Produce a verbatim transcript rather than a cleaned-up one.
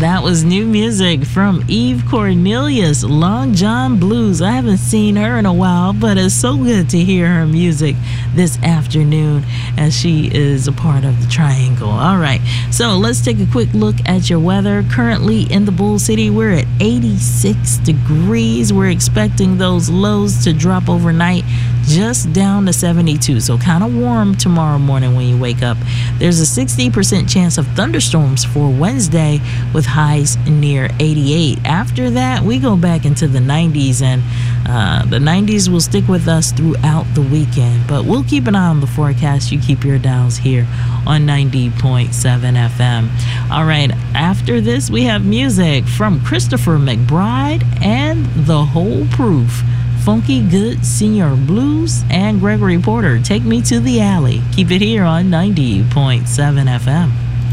That was new music from Eve Cornelius, Long John Blues. I haven't seen her in a while, but it's so good to hear her music this afternoon as she is a part of the Triangle. All right, so let's take a quick look at your weather. Currently in the Bull City, we're at eighty-six degrees. We're expecting those lows to drop overnight just down to seventy-two, so kind of warm tomorrow morning when you wake up. There's a sixty percent chance of thunderstorms for Wednesday with highs near eighty-eight. After that, we go back into the nineties, and uh, the nineties will stick with us throughout the weekend, but we'll keep an eye on the forecast. You keep your dials here on ninety point seven F M. All right, after this, we have music from Christopher McBride and The Whole Proof, Funky Good Senior Blues, and Gregory Porter, Take Me to the Alley. Keep it here on ninety point seven F M.